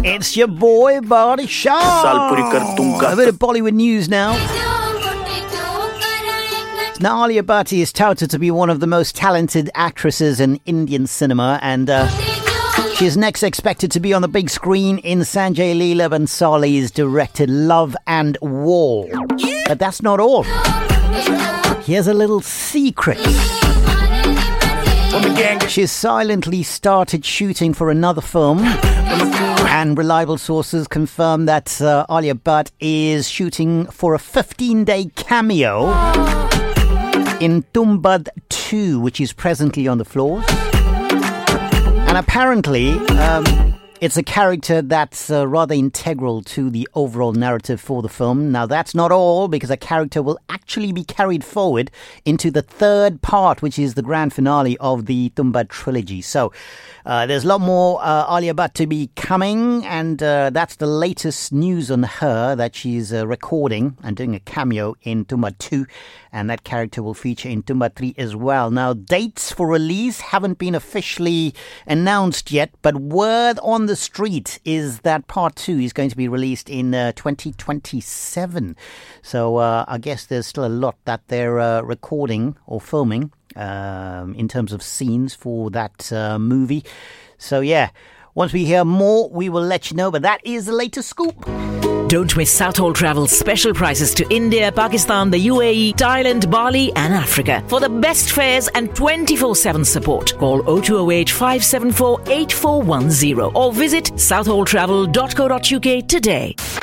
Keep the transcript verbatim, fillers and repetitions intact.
It's your boy, Bardi Shah. A bit of Bollywood news now. Now, Alia Bhatt is touted to be one of the most talented actresses in Indian cinema, and uh, she is next expected to be on the big screen in Sanjay Leela Bhansali's directed Love and War. But that's not all. Here's a little secret. She's silently started shooting for another film, and reliable sources confirm that uh, Alia Bhatt is shooting for a fifteen-day cameo in Tumbad two, which is presently on the floors. And apparently, um, it's a character that's uh, rather integral to the overall narrative for the film. Now, that's not all, because a character will actually be carried forward into the third part, which is the grand finale of the Tumbad trilogy. So, uh, there's a lot more uh, Alia Bhatt to be coming, and uh, that's the latest news on her, that she's uh, recording and doing a cameo in Tumbad two, and that character will feature in Tumbad three as well. Now, dates for release haven't been officially announced yet, but word on the street is that part two is going to be released in uh, twenty twenty-seven. So uh, I guess there's still a lot that they're uh, recording or filming um, in terms of scenes for that uh, movie. So yeah, once we hear more, we will let you know. But that is the latest scoop. Don't miss Southall Travel's special prices to India, Pakistan, the U A E, Thailand, Bali and Africa. For the best fares and twenty-four seven support, call oh two oh eight, five seven four, eight four one zero or visit southall travel dot co dot uk today.